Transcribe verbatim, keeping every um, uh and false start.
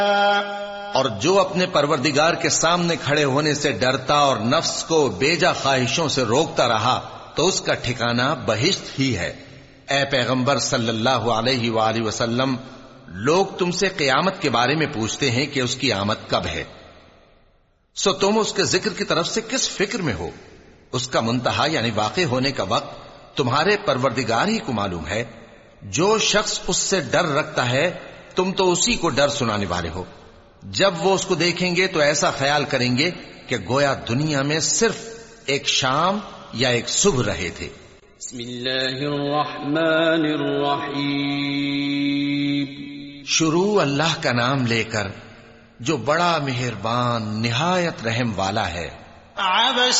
और जो अपने परवरदिगार के सामने खड़े होने से डरता और नफ्स को बेजा ख्वाहिशों से रोकता रहा तो उसका ठिकाना बहिश्त ही है। ए पैगंबर सल्लल्लाहु अलैहि वालैहि वसल्लम, लोग तुमसे क़यामत के बारे में पूछते हैं कि उसकी आमद कब है, सो तुम उसके जिक्र की तरफ से किस फिक्र में हो? उसका मुंतहा यानी वाक़े होने का वक्त तुम्हारे परवरदिगार ही को मालूम है। जो शख्स उससे डर रखता है तुम तो उसी को डर सुनाने वाले हो। जब वो उसको देखेंगे तो ऐसा ख्याल करेंगे कि गोया दुनिया में सिर्फ एक शाम या एक सुबह रहे थे। शुरू अल्लाह का नाम लेकर जो बड़ा मेहरबान निहायत रहम वाला है। अबस